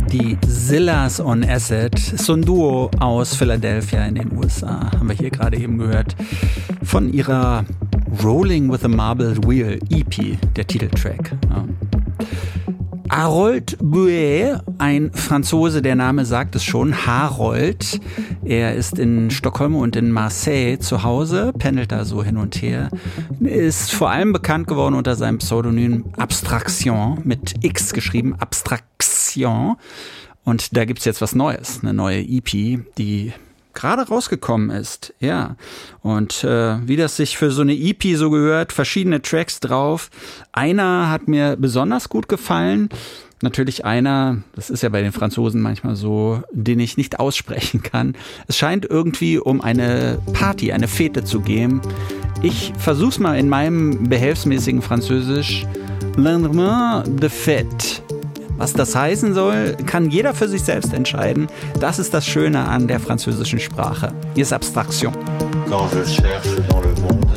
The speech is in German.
Die Zillas on Acid, so ein Duo aus Philadelphia in den USA, haben wir hier gerade eben gehört, von ihrer Rolling with a Marbled Wheel EP, der Titeltrack. Ja. Harold Buet, ein Franzose, der Name sagt es schon, Harold. Er ist in Stockholm und in Marseille zu Hause, pendelt da so hin und her. Ist vor allem bekannt geworden unter seinem Pseudonym Abstraction, mit X geschrieben, Abstraction. Und da gibt's jetzt was Neues, eine neue EP, die gerade rausgekommen ist, ja. Und wie das sich für so eine EP so gehört, verschiedene Tracks drauf. Einer hat mir besonders gut gefallen. Natürlich einer, das ist ja bei den Franzosen manchmal so, den ich nicht aussprechen kann. Es scheint irgendwie um eine Party, eine Fete zu gehen. Ich versuch's mal in meinem behelfsmäßigen Französisch. Lendemain de fête. Was das heißen soll, kann jeder für sich selbst entscheiden. Das ist das Schöne an der französischen Sprache. Hier ist Abstraction. Quand je cherche dans le monde